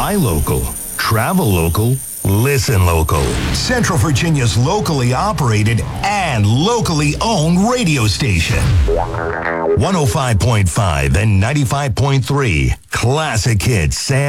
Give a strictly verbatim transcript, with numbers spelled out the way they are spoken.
Buy local. Travel local. Listen local. Central Virginia's locally operated and locally owned radio station. one oh five point five and ninety-five point three. Classic Hits San